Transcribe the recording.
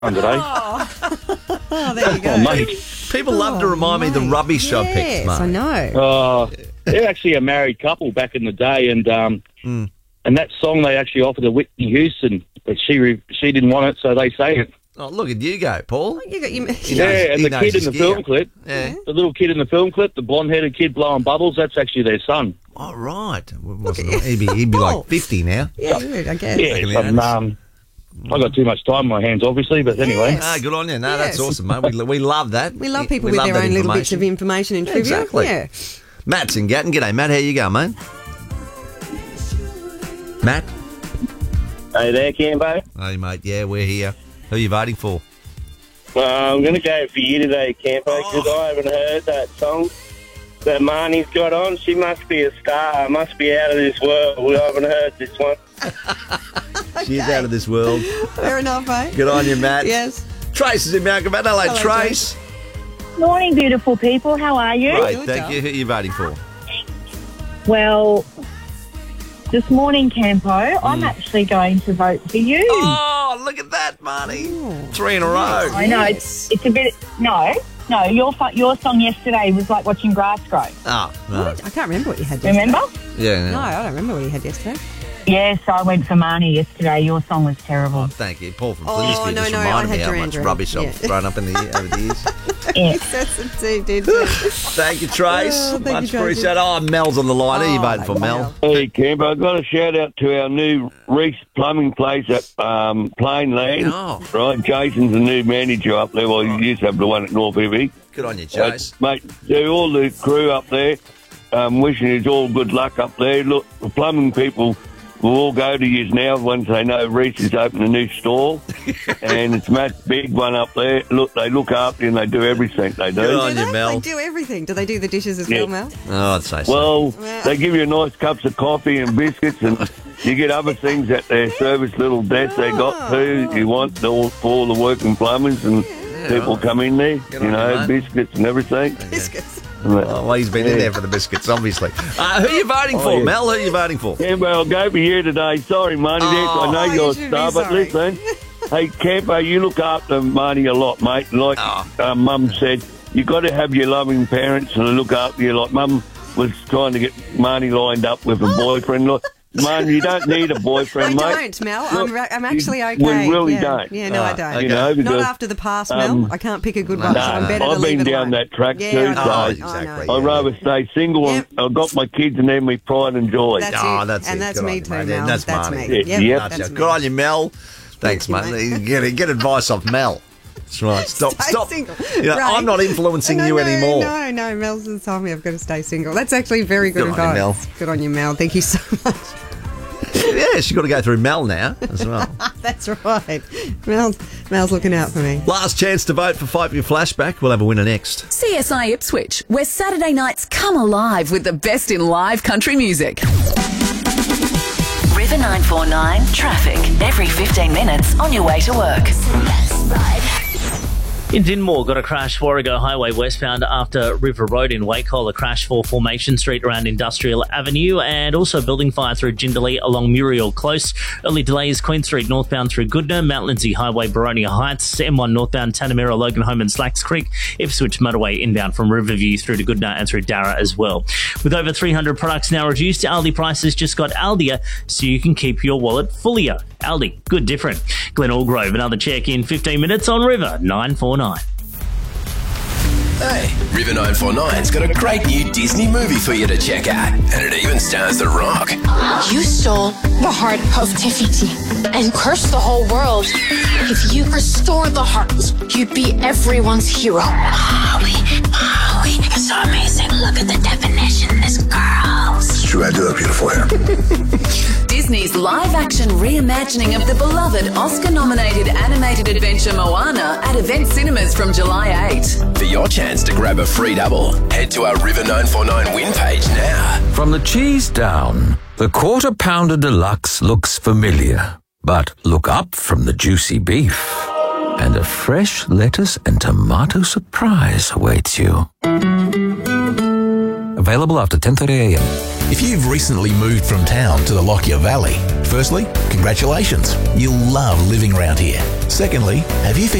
today. Oh, there you go. Oh, mate. People love to remind me the rubbish I picked, Yes, mate. I know. They're actually a married couple back in the day, and that song they actually offered to Whitney Houston, but she didn't want it, so they sang it. Oh, look at you go, Paul. You got your... Yeah, and the kid in the film clip, Yeah. the little kid in the film clip, the blonde-headed kid blowing bubbles, that's actually their son. Oh, right. He'd be like 50 now. Yeah, good, I guess. Yeah, I've got too much time on my hands, obviously, but anyway. Yes. Ah, good on you. No, that's Yes. awesome, mate. We love that. We love people with their own little bits of information and trivia. Exactly. Yeah. Matt's in Gatton. G'day, Matt. How you going, mate? Matt? Hey there, Cambo. Hey, mate. Yeah, we're here. Who are you voting for? I'm going to go for you today, Campo, because I haven't heard that song that Marnie's got on. She must be a star. Must be out of this world. We haven't heard this one. She's out of this world. Fair enough, eh? Good on you, Matt. Yes. Trace is in Mount Gravatt. Hello, Hello, Trace. Morning, beautiful people. How are you? Great, Good thank job. you. Who are you voting for? Well, this morning, Campo, I'm actually going to vote for you. Oh, look at that, Marnie. 3 in a row. I know it's a bit. No. Your song yesterday was like watching grass grow. Oh, no. I can't remember what you had yesterday. Remember? Yeah. No, I don't remember what you had yesterday. Yes, I went for Marnie yesterday. Your song was terrible. Thank you. Paul from Oh, Flinsky no, just no, I reminded had me how Duran much Duran. rubbish Yeah. I've thrown up over the years. Yes. That's a two, did. Thank you, Trace. Oh, thank you, Much Tracy. appreciated. Oh, Mel's on the line. Who are you voting for, Mel? Hey, Campo, I've got a shout-out to our new Reese Plumbing place at Plain Land. Oh. Right, Jason's the new manager up there. Well, he used to have the one at North Ivy. Good on you, Chase. Mate, to all the crew up there, wishing you all good luck up there. Look, the plumbing people will all go to you now once they know Reese has opened a new store. And it's Matt's big one up there. Look, they look after you and they do everything they do. Good on Do you, they? Mel. They do everything. Do they do the dishes as Yeah. well, Mel? Oh, I'd say so. Well, they give you nice cups of coffee and biscuits, and you get other things at their service little desk they got too. You want for all the working plumbers and people come in there, Good on you, mate. biscuits and everything. Biscuits. Oh, well, he's been in there for the biscuits, obviously. Who are you voting for, yeah. Mel? Who are you voting for? Yeah, well, I'll go for you today. Sorry, Marnie. I know you you're a should star, be but sorry. listen. Hey, Campo, you look after Marnie a lot, mate. Like Mum said, you got to have your loving parents to look after you. Like Mum was trying to get Marnie lined up with a boyfriend. Look, Mum, you don't need a boyfriend, I mate. don't, Mel. Look, I'm actually okay. We really yeah. don't. Yeah, no, I don't. okay. You know, Not because, after the past, Mel. I can't pick a good one, so I'm better to I've leave been it down alone. that track Yeah, too, I know. so Oh, I exactly. know. I'd rather stay single. Yep. And I've got my kids and then my pride and joy. That's Oh, it. that's and it. that's Good me on you, too, mate. Mel. That's That's Marnie. me. Yeah, Yep, yep. that's me. Good on you, Mel. Thanks, Thank you, mate. Get advice off Mel. That's right. Stop. Stay Stop. single. You know, Right. I'm not influencing you anymore. No, Mel's just told me I've got to stay single. That's actually very good Good on you, advice. Mel. Good on you, Mel. Thank you so much. Yeah, she's got to go through Mel now as well. That's right. Mel's looking out for me. Last chance to vote for Fight Your Flashback. We'll have a winner next. CSI Ipswich, where Saturday nights come alive with the best in live country music. River 949 traffic every 15 minutes on your way to work. In Dinmore, got a crash Warrego Highway westbound after River Road in Wacol, a crash for Formation Street around Industrial Avenue, and also building fire through Jindalee along Muriel Close. Early delays Queen Street northbound through Goodna, Mount Lindsay Highway, Baronia Heights, M1 northbound Tanamera, Logan Home and Slacks Creek, Ipswich Motorway inbound from Riverview through to Goodna and through Darra as well. With over 300 products now reduced, Aldi prices just got Aldia, so you can keep your wallet fullier. Aldi, good different. Glen Allgrove, another check in 15 minutes on River 949. Hey, River 949's got a great new Disney movie for you to check out, and it even stars The Rock. You stole the heart of Tefiti and cursed the whole world. If you restore the hearts, you'd be everyone's hero. Maui, you're so amazing. Look at the definition. This girl's. It's true, I do have beautiful hair. Disney's live-action reimagining of the beloved Oscar-nominated animated adventure Moana at Event Cinemas from July 8. For your chance to grab a free double, head to our River 949 win page now. From the cheese down, the Quarter Pounder Deluxe looks familiar. But look up from the juicy beef, and a fresh lettuce and tomato surprise awaits you. Available after 10:30 a.m. If you've recently moved from town to the Lockyer Valley, firstly, congratulations. You'll love living around here. Secondly, have you